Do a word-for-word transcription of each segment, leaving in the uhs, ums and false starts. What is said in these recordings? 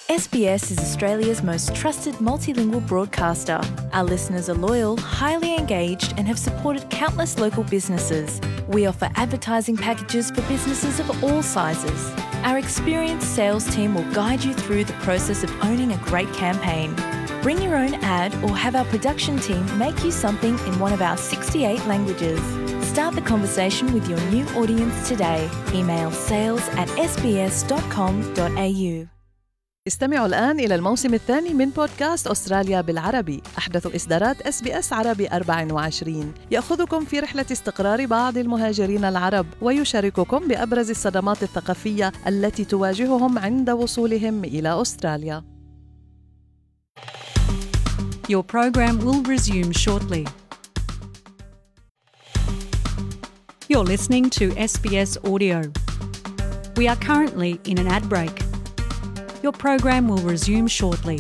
S B S is Australia's most trusted multilingual broadcaster. Our listeners are loyal, highly engaged, and have supported countless local businesses. We offer advertising packages for businesses of all sizes. Our experienced sales team will guide you through the process of owning a great campaign. Bring your own ad or have our production team make you something in one of our sixty-eight languages. Start the conversation with your new audience today. Email sales at s b s dot com dot a u. استمعوا الآن إلى الموسم الثاني من بودكاست أستراليا بالعربي، أحدث إصدارات إس بي إس عربي أربعة وعشرين، يأخذكم في رحلة استقرار بعض المهاجرين العرب ويشارككم بأبرز الصدمات الثقافية التي تواجههم عند وصولهم إلى أستراليا. Your program will resume shortly. You're listening to S B S Audio. We are currently in an ad break. Your program will resume shortly.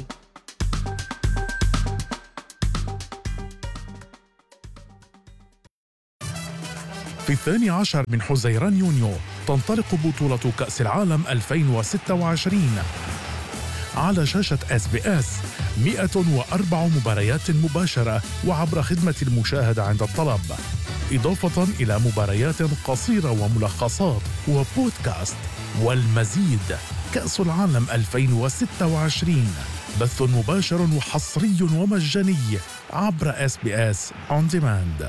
في الثاني عشر من حزيران يونيو تنطلق بطولة كأس العالم ألفين وستة وعشرين على شاشة إس بي إس. مئة وأربع مباريات مباشرة وعبر خدمة المشاهدة عند الطلب، إضافة إلى مباريات قصيرة وملخصات وبودكاست والمزيد. كأس العالم ألفين وستة وعشرين بث مباشر وحصري ومجاني عبر إس بي إس On Demand.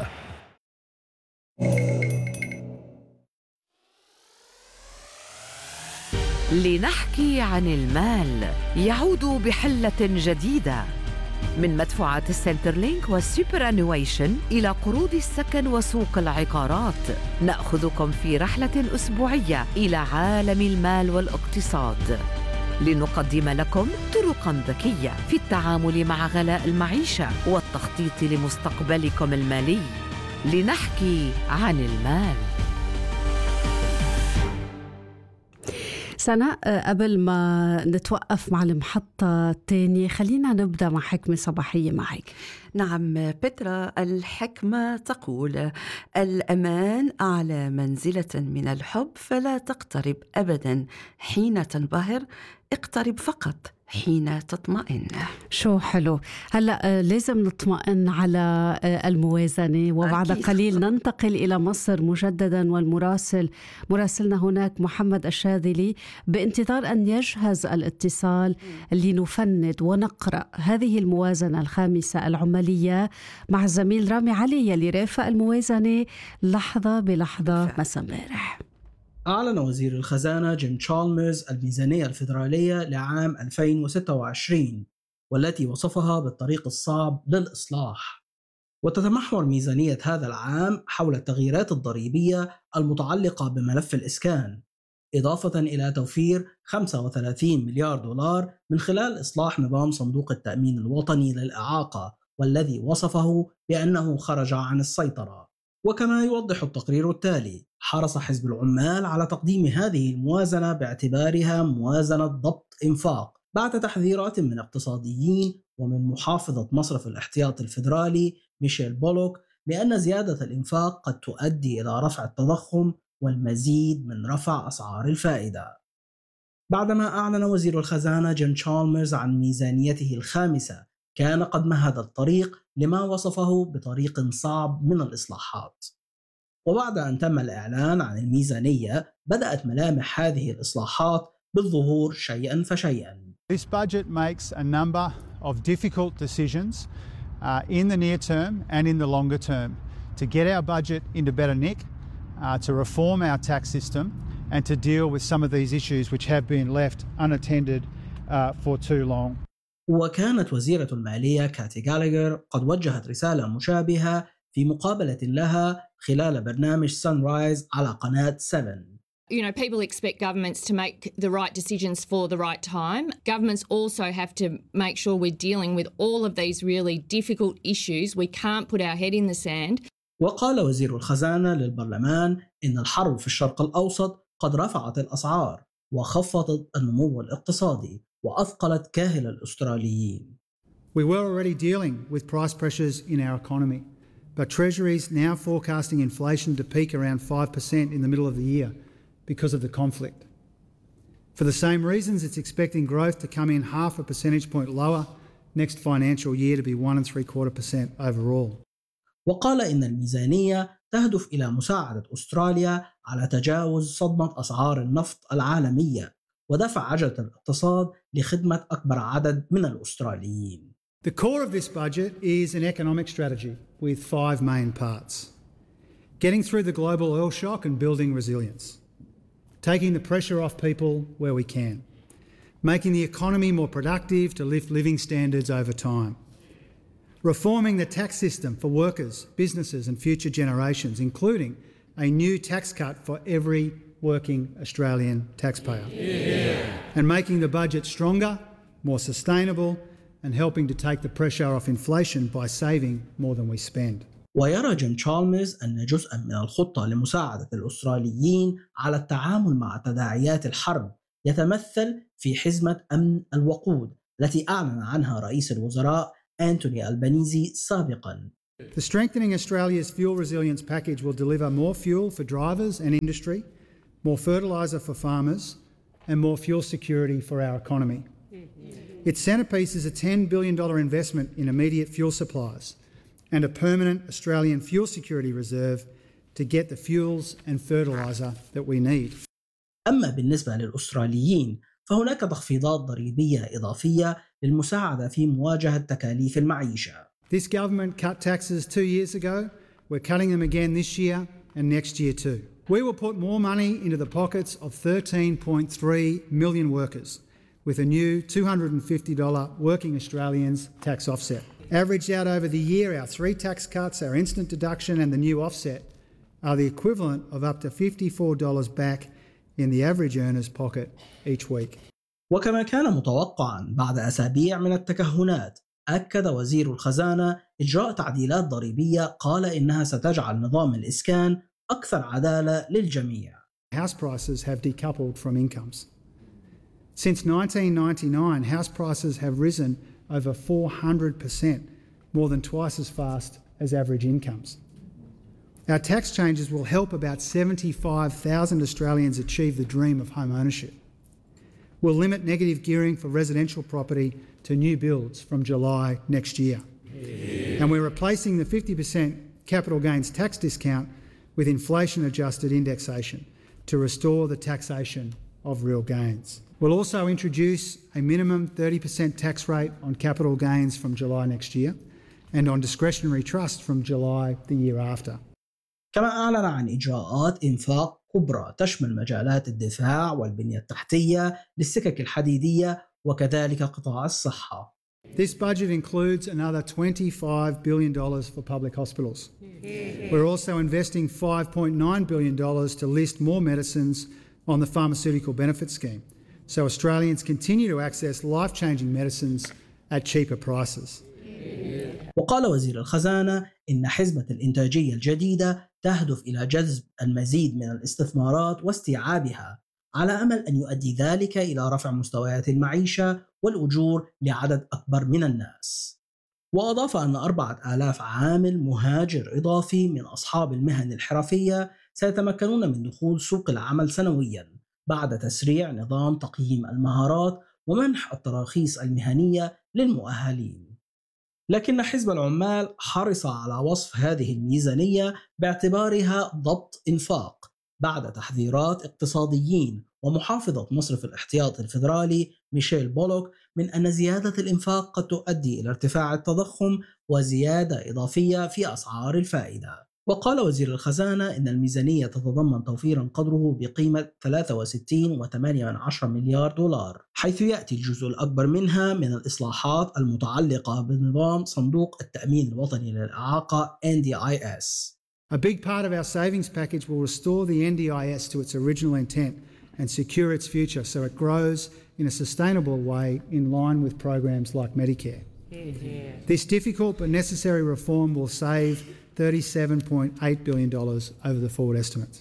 لنحكي عن المال يعود بحلة جديدة، من مدفوعات السنترلينك والسوبر أنويشن إلى قروض السكن وسوق العقارات. نأخذكم في رحلة أسبوعية إلى عالم المال والاقتصاد لنقدم لكم طرقاً ذكية في التعامل مع غلاء المعيشة والتخطيط لمستقبلكم المالي. لنحكي عن المال. سناء، قبل ما نتوقف مع المحطة الثانية خلينا نبدأ مع حكمة صباحية معك. نعم بترا، الحكمة تقول: الأمان أعلى منزلة من الحب، فلا تقترب أبدا حين تنبهر، اقترب فقط حين تطمئن. شو حلو. هلأ لازم نطمئن على الموازنة، وبعد قليل ننتقل إلى مصر مجددا، والمراسل مراسلنا هناك محمد الشاذلي بانتظار أن يجهز الاتصال لنفند ونقرأ هذه الموازنة الخامسة العمالية مع الزميل رامي علي يلي رافق الموازنة لحظة بلحظة مساء امبارح. أعلن وزير الخزانة جيم تشالمرز الميزانية الفيدرالية لعام ألفين وستة وعشرين، والتي وصفها بالطريق الصعب للإصلاح. وتتمحور ميزانية هذا العام حول التغييرات الضريبية المتعلقة بملف الإسكان، إضافة إلى توفير خمسة وثلاثين مليار دولار من خلال إصلاح نظام صندوق التأمين الوطني للإعاقة، والذي وصفه بأنه خرج عن السيطرة. وكما يوضح التقرير التالي، حرص حزب العمال على تقديم هذه الموازنة باعتبارها موازنة ضبط إنفاق، بعد تحذيرات من اقتصاديين ومن محافظة مصرف الاحتياط الفيدرالي ميشيل بولوك بأن زيادة الإنفاق قد تؤدي إلى رفع التضخم والمزيد من رفع أسعار الفائدة. بعدما أعلن وزير الخزانة جيم تشالمرز عن ميزانيته الخامسة، كان قد مهد الطريق لما وصفه بطريق صعب من الإصلاحات. وبعد أن تم الإعلان عن الميزانية، بدأت ملامح هذه الإصلاحات بالظهور شيئا فشيئا. This budget makes a number of difficult decisions uh, in the near term and in the longer term to get our budget into better nick, uh, to reform our tax system and to deal with some of these issues which have been left unattended uh, for too long. وكانت وزيرة المالية كاتي غالغر قد وجهت رسالة مشابهة في مقابلة لها خلال برنامج سانرايز على قناة سفن. You know, people expect governments to make the right decisions for the right time. Governments also have to make sure we're dealing with all of these really difficult issues. We can't put our head in the sand. وقال وزير الخزانة للبرلمان إن الحرب في الشرق الأوسط قد رفعت الأسعار وخفضت النمو الاقتصادي وأثقلت كاهل الأستراليين. We were already dealing with price pressures in our economy, but Treasury's now forecasting inflation to peak around five percent in the middle of the year because of the conflict. For the same reasons, it's expecting growth to come in half a percentage point lower next financial year to be one and three quarter percent overall. وقال إن الميزانية تهدف إلى مساعدة أستراليا على تجاوز صدمة أسعار النفط العالمية ودفع عجلة الاقتصاد لخدمة أكبر عدد من الأستراليين. The core of this budget is an economic strategy with five main parts. Getting through the global oil shock and building resilience. Taking the pressure off people where we can. Making the economy more productive to lift living standards over time. Reforming the tax system for workers, businesses and future generations, including a new tax cut for every working Australian taxpayer. Yeah. And making the budget stronger, more sustainable and helping to take the pressure off inflation by saving more than we spend. ويرى جيم تشالمرز أن جزءاً من الخطة لمساعدة الأستراليين على التعامل مع تداعيات الحرب يتمثل في حزمة أمن الوقود التي أعلن عنها رئيس الوزراء أنتوني ألبانيزي سابقاً. The Strengthening Australia's Fuel Resilience Package will deliver more fuel for drivers and industry, more fertiliser for farmers and more fuel security for our economy. Its centrepiece is a ten billion dollars investment in immediate fuel supplies and a permanent Australian fuel security reserve to get the fuels and fertiliser that we need. أما بالنسبة للأستراليين فهناك تخفيضات ضريبية إضافية للمساعدة في مواجهة تكاليف المعيشة. This government cut taxes two years ago. We're cutting them again this year and next year too. We will put more money into the pockets of thirteen point three million workers with a new two hundred fifty dollars Working Australians tax offset. Averaged out over the year, our three tax cuts, our instant deduction and the new offset are the equivalent of up to fifty-four dollars back in the average earner's pocket each week. وكما كان متوقعاً بعد أسابيع من التكهنات، أكد وزير الخزانة إجراء تعديلات ضريبية قال إنها ستجعل نظام الإسكان أكثر عدالة للجميع. House prices have decoupled from incomes. Since nineteen ninety-nine, house prices have risen over four hundred percent, more than twice as fast as average incomes. Our tax changes will help about seventy-five thousand Australians achieve the dream of home ownership. We'll limit negative gearing for residential property to new builds from July next year. Yeah. And we're replacing the fifty percent capital gains tax discount with inflation-adjusted indexation to restore the taxation of real gains. We'll also introduce a minimum thirty percent tax rate on capital gains from July next year and on discretionary trust from July the year after. كما أعلن عن إجراءات إنفاق كبرى تشمل مجالات الدفاع والبنية التحتية للسكك الحديدية وكذلك قطاع الصحة. This budget includes another twenty-five billion dollars for public hospitals. We're also investing five point nine billion dollars to list more medicines on the Pharmaceutical Benefit Scheme, so Australians continue to access life-changing medicines at cheaper prices. وقال وزير الخزانة إن حزمة الإنتاجية الجديدة تهدف إلى جذب المزيد من الاستثمارات واستيعابها على أمل أن يؤدي ذلك إلى رفع مستويات المعيشة والأجور لعدد أكبر من الناس. وأضاف أن أربعة آلاف عامل مهاجر إضافي من أصحاب المهن الحرفية سيتمكنون من دخول سوق العمل سنوياً بعد تسريع نظام تقييم المهارات ومنح التراخيص المهنية للمؤهلين. لكن حزب العمال حرص على وصف هذه الميزانية باعتبارها ضبط إنفاق بعد تحذيرات اقتصاديين ومحافظة مصرف الاحتياط الفيدرالي ميشيل بولوك من أن زيادة الإنفاق قد تؤدي إلى ارتفاع التضخم وزيادة إضافية في أسعار الفائدة. وقال وزير الخزانة إن الميزانية تتضمن توفيرا قدره بقيمة ثلاثة وستين فاصلة ثمانية مليار دولار، حيث يأتي الجزء الأكبر منها من الإصلاحات المتعلقة بنظام صندوق التأمين الوطني للإعاقة إن دي آي إس. A big part of our savings package will restore the N D I S to its original intent and secure its future so it grows in a sustainable way in line with programs like Medicare. Mm-hmm. This difficult but necessary reform will save thirty-seven point eight billion dollars over the forward estimates.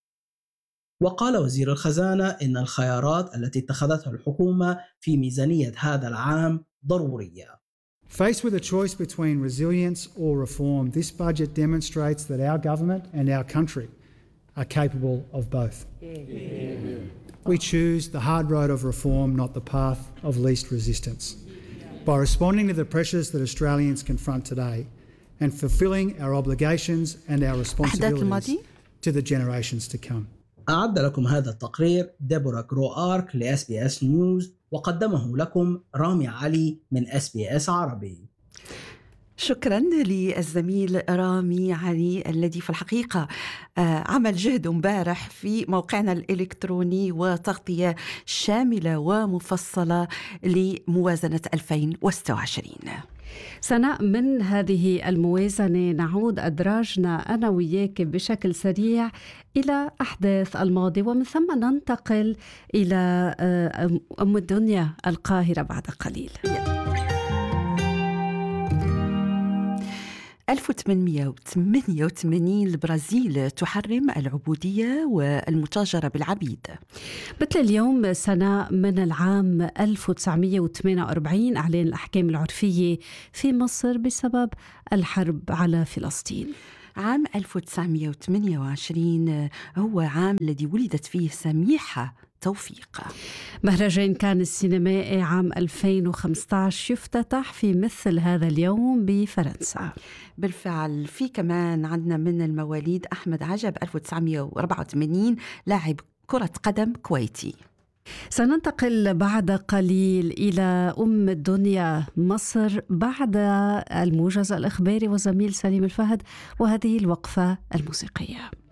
وقال وزير الخزانة إن الخيارات التي اتخذتها الحكومة في ميزانية هذا العام ضرورية. Faced with a choice between resilience or reform, this budget demonstrates that our government and our country are capable of both. Yeah. We choose the hard road of reform, not the path of least resistance. By responding to the pressures that Australians confront today and fulfilling our obligations and our responsibilities to the generations to come. أعد لكم هذا التقرير ديبورا كرو آرك لإس بي إس نيوز، وقدمه لكم رامي علي من إس بي إس عربي. شكرا للزميل رامي علي الذي في الحقيقة عمل جهد مبارح في موقعنا الإلكتروني وتغطية شاملة ومفصلة لموازنة ألفين وستة وعشرين. سناء، من هذه الموازنة نعود أدراجنا أنا وياك بشكل سريع إلى أحداث الماضي، ومن ثم ننتقل إلى أم الدنيا القاهرة بعد قليل. ألف وثمانمئة وثمانية وثمانين البرازيل تحرم العبودية والمتاجرة بالعبيد. مثل اليوم سنة من العام ألف وتسعمئة وثمانية وأربعين أعلن الأحكام العرفية في مصر بسبب الحرب على فلسطين. عام ألف وتسعمئة وثمانية وعشرين هو عام الذي ولدت فيه سميحة توفيق. مهرجان كان السينمائي عام ألفين وخمسة عشر يفتتح في مثل هذا اليوم بفرنسا. بالفعل في كمان عندنا من المواليد أحمد عجب ألف وتسعمئة وأربعة وثمانين لاعب كرة قدم كويتي. سننتقل بعد قليل إلى أم الدنيا مصر بعد الموجز الإخباري وزميل سليم الفهد وهذه الوقفة الموسيقية.